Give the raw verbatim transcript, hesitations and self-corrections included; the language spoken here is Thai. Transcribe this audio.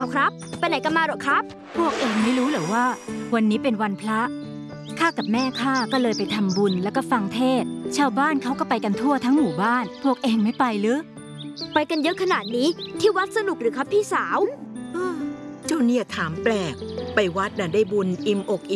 เอาครับไปไหนกันมาหรอครับพวกเองไม่รู้เหรอว่าวันนี้เป็นวันพระข้ากับแม่ข้าก็เลยไปทำบุญแล้วก็ฟังเทศน์ชาวบ้านเขาก็ไปกันทั่วทั้งหมู่บ้านพวกเองไม่ไปหรือไปกันเยอะขนาดนี้ที่วัดสนุกหรือครับพี่สาวเจ้าเนี่ยถามแปลกไปวัดน่ะได้บุญอิ่มอก